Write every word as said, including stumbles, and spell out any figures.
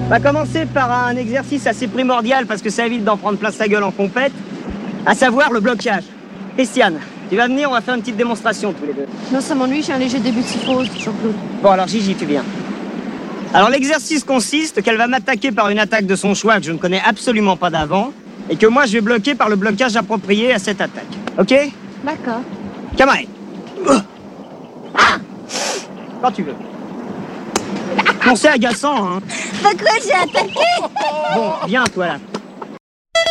On va commencer par un exercice assez primordial parce que ça évite d'en prendre plein sa gueule en compète, à savoir le blocage. Christiane, tu vas venir, on va faire une petite démonstration tous les deux. Non, ça m'ennuie, j'ai un léger début de psychose, Jean-Claude. Bon, alors Gigi, tu viens. Alors l'exercice consiste qu'elle va m'attaquer par une attaque de son choix que je ne connais absolument pas d'avant et que moi je vais bloquer par le blocage approprié à cette attaque. Ok? D'accord. Camarade. Quand tu veux. Non, c'est agaçant, hein. Bah quoi, j'ai attaqué? Bon, viens, toi, là.